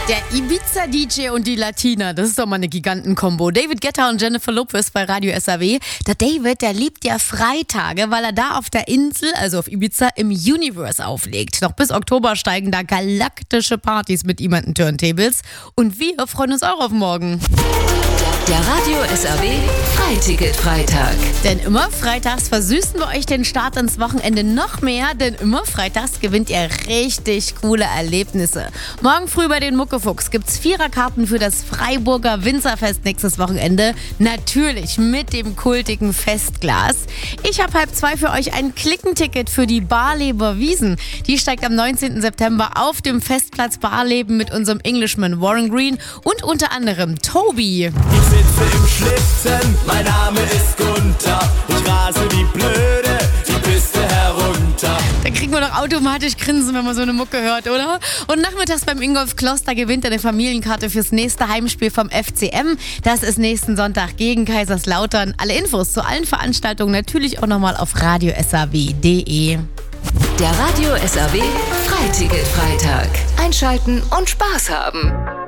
Der Ibiza-DJ und die Latina, das ist doch mal eine Gigantenkombo. David Guetta und Jennifer Lopez bei Radio SAW. Der David, der liebt ja Freitage, weil er da auf der Insel, also auf Ibiza, im Universe auflegt. Noch bis Oktober steigen da galaktische Partys mit ihm an den Turntables. Und wir freuen uns auch auf morgen. Der Radio SAW Freiticket-Freitag. Denn immer freitags versüßen wir euch den Start ins Wochenende noch mehr, denn immer freitags gewinnt ihr richtig coole Erlebnisse. Morgen früh bei den Muckefuchs gibt's Viererkarten für das Freiburger Winzerfest nächstes Wochenende. Natürlich mit dem kultigen Festglas. Ich habe 1:30 für euch ein Klickenticket für die Barleber Wiesn. Die steigt am 19. September auf dem Festplatz Barleben mit unserem Englishman Warren Green und unter anderem Tobi. Ich sitze im Schlitten, mein Name ist Gunther. Ich rase wie blöde die Piste herunter. Da kriegt man doch automatisch Grinsen, wenn man so eine Mucke hört, oder? Und nachmittags beim Ingolf Kloster gewinnt er eine Familienkarte fürs nächste Heimspiel vom FCM. Das ist nächsten Sonntag gegen Kaiserslautern. Alle Infos zu allen Veranstaltungen natürlich auch nochmal auf radiosaw.de. Der Radio SAW Freiticket-Freitag. Einschalten und Spaß haben.